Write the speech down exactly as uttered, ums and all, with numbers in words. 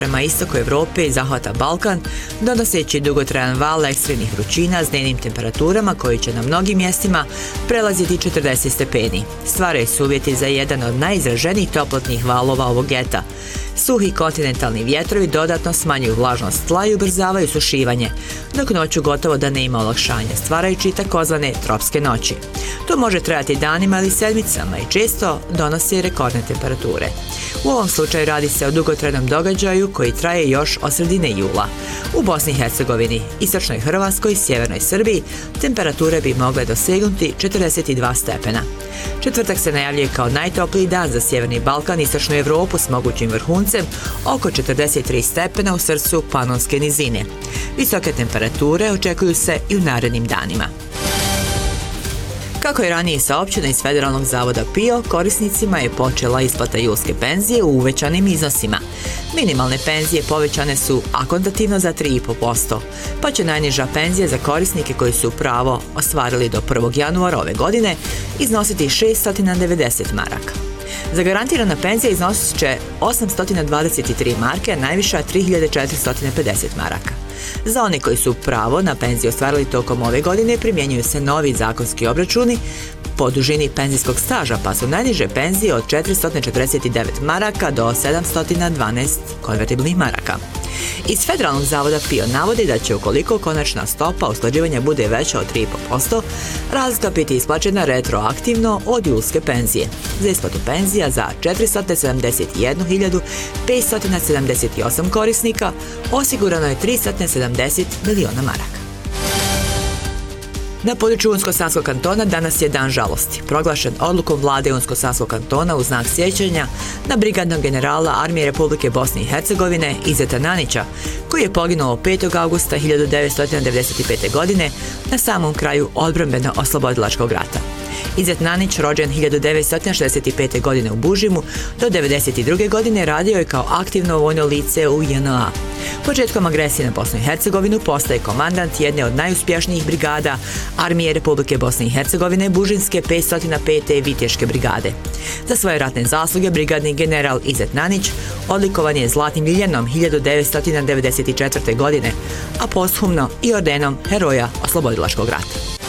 prema istoku Evrope i zahvata Balkan, donoseći dugotrajan val ekstremnih vrućina s dnevnim temperaturama koji će na mnogim mjestima prelaziti četrdeset stepeni. Stvaraju se uvjeti za jedan od najizraženijih toplotnih valova ovog ljeta. Suhi kontinentalni vjetrovi dodatno smanjuju vlažnost tla i ubrzavaju sušivanje, dok noću gotovo da ne ima olakšanja, stvarajući takozvane tropske noći. To može trajati danima ili sedmicama i često donosi rekordne temperature. U ovom slučaju radi se o dugotrajnom događaju koji traje još od sredine jula. U Bosni i Hercegovini, istočnoj Hrvatskoj i sjevernoj Srbiji temperature bi mogle dosegnuti četrdeset dva stepena. Četvrtak se najavljuje kao najtopliji dan za sjeverni Balkan i istočnu Evropu s mogućim vrhuncem oko četrdeset tri stepena u srcu Panonske nizine. Visoke temperature očekuju se i u narednim danima. Kako je ranije saopćeno iz Federalnog zavoda P I O, korisnicima je počela isplata julske penzije u uvećanim iznosima. Minimalne penzije povećane su akontativno za tri zarez pet posto, pa će najniža penzija za korisnike koji su pravo ostvarili do prvog januara ove godine iznositi šeststo devedeset maraka. Zagarantirana penzija iznosit će osamsto dvadeset tri marke, a najviša tri hiljade četiristo pedeset maraka. Za one koji su pravo na penziju ostvarili tokom ove godine primjenjuju se novi zakonski obračuni po dužini penzijskog staža, pa su najniže penzije od četiristo četrdeset devet maraka do sedamsto dvanaest konvertibilnih maraka. Iz Federalnog zavoda P I O navodi da će ukoliko konačna stopa usklađivanja bude veća od tri zarez pet posto, razlika biti isplaćena retroaktivno od julske penzije. Za isplatu penzija za četiristo sedamdeset jednu hiljadu petsto sedamdeset osam korisnika osigurano je tristo sedamdeset miliona maraka. Na području Unsko-Sanskog kantona danas je dan žalosti, proglašen odlukom vlade Unsko-Sanskog kantona u znak sjećanja na brigadnog generala Armije Republike Bosne i Hercegovine Izeta Nanića, koji je poginuo petog avgusta hiljadu devetsto devedeset pete. godine na samom kraju odbrambeno-oslobodilačkog rata. Izet Nanić, rođen hiljadu devetsto šezdeset pete. godine u Bužimu, do devedeset druge. godine radio je kao aktivno vojno lice u J N A. Početkom agresije na Bosnu i Hercegovinu postaje komandant jedne od najuspješnijih brigada Armije Republike Bosne i Hercegovine, Bužinske petsto pete. Viteške brigade. Za svoje ratne zasluge brigadni general Izet Nanić odlikovan je Zlatnim liljenom hiljadu devetsto devedeset četvrte. godine, a posthumno i ordenom Heroja oslobodilačkog rata.